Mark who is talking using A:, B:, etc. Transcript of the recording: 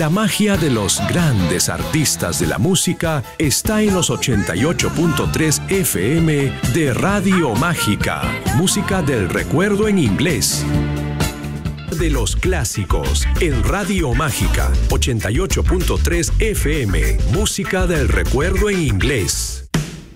A: La magia de los grandes artistas de la música está en los 88.3 FM de Radio Mágica. Música del recuerdo en inglés. De los clásicos en Radio Mágica 88.3 FM. Música del recuerdo en inglés.